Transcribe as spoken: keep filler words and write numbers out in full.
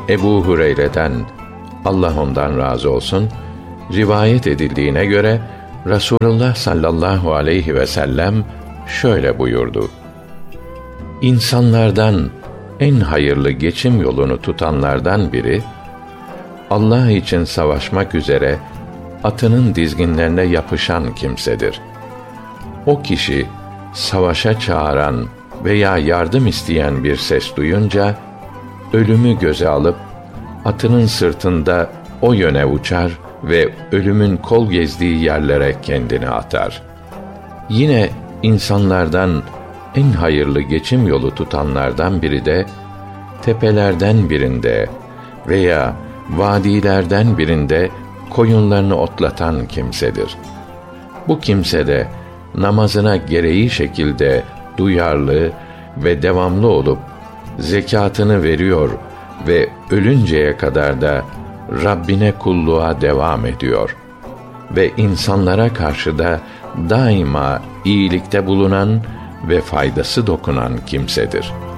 Ebu Hureyre'den, Allah ondan razı olsun, rivayet edildiğine göre Resulullah sallallahu aleyhi ve sellem şöyle buyurdu: İnsanlardan en hayırlı geçim yolunu tutanlardan biri, Allah için savaşmak üzere atının dizginlerine yapışan kimsedir. O kişi savaşa çağıran veya yardım isteyen bir ses duyunca ölümü göze alıp atının sırtında o yöne uçar ve ölümün kol gezdiği yerlere kendini atar. Yine insanlardan en hayırlı geçim yolu tutanlardan biri de tepelerden birinde veya vadilerden birinde koyunlarını otlatan kimsedir. Bu kimse de namazına gereği şekilde duyarlı ve devamlı olup zekatını veriyor ve ölünceye kadar da Rabbine kulluğa devam ediyor ve insanlara karşı da daima iyilikte bulunan ve faydası dokunan kimsedir.